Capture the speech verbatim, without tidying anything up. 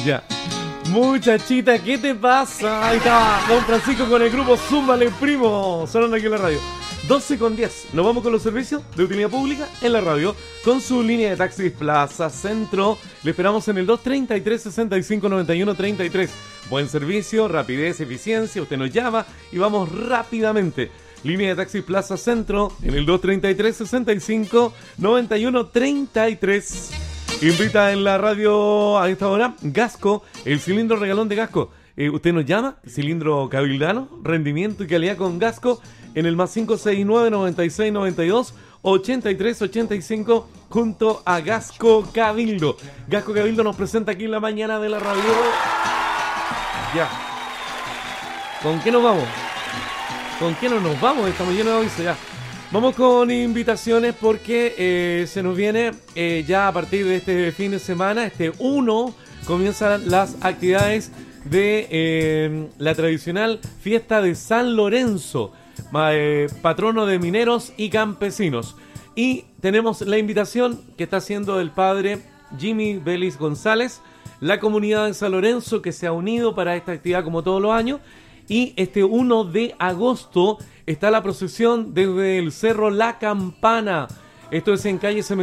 Ya. Muchachita, ¿qué te pasa? Ahí está Don Francisco con el grupo Zúmbale Primo, sonando aquí en la radio. doce con diez. Nos vamos con los servicios de utilidad pública en la radio con su línea de taxis Plaza Centro. Le esperamos en el dos treinta y tres, sesenta y cinco, noventa y uno, treinta y tres. Buen servicio, rapidez, eficiencia. Usted nos llama y vamos rápidamente. Línea de taxis Plaza Centro en el dos treinta y tres, sesenta y cinco, noventa y uno, treinta y tres. Invita en la radio a esta hora Gasco, el cilindro regalón de Gasco. Eh, usted nos llama, cilindro cabildano, rendimiento y calidad con Gasco en el más cinco seis nueve, noventa y seis, noventa y dos, ochenta y tres, ochenta y cinco junto a Gasco Cabildo. Gasco Cabildo nos presenta aquí en la mañana de la radio. Ya. ¿Con qué nos vamos? ¿Con qué no nos vamos? Estamos llenos de aviso ya. Vamos con invitaciones porque eh, se nos viene eh, ya a partir de este fin de semana, este uno, comienzan las actividades de eh, la tradicional fiesta de San Lorenzo, eh, patrono de mineros y campesinos. Y tenemos la invitación que está haciendo el padre Jimmy Vélez González, la comunidad de San Lorenzo que se ha unido para esta actividad como todos los años. Y este uno de agosto está la procesión desde el Cerro La Campana. Esto es en calle Cementerio.